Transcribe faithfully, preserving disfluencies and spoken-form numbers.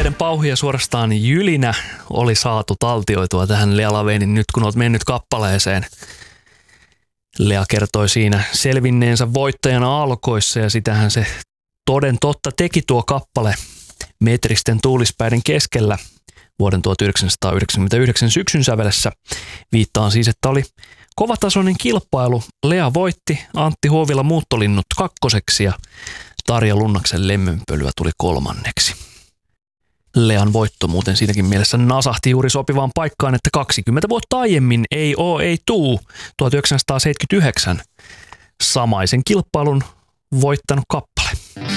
Kuulijoiden pauhu ja suorastaan jylinä oli saatu taltioitua tähän Lea Lavenin Nyt kun oot mennyt kappaleeseen. Lea kertoi siinä selvinneensä voittajana alkoissa ja sitähän se toden totta teki tuo kappale metristen tuulispäiden keskellä vuoden tuhatyhdeksänsataayhdeksänkymmentäyhdeksän syksyn sävelessä. Viittaan siis, että oli kovatasoinen kilpailu. Lea voitti, Antti Huovila Muuttolinnut kakkoseksi ja Tarja Lunnaksen Lemmenpölyä tuli kolmanneksi. Lean voitto muuten siinäkin mielessä nasahti juuri sopivaan paikkaan, että kaksikymmentä vuotta aiemmin Ei oo, ei tuu tuhatyhdeksänsataaseitsemänkymmentäyhdeksän samaisen kilpailun voittanut kappale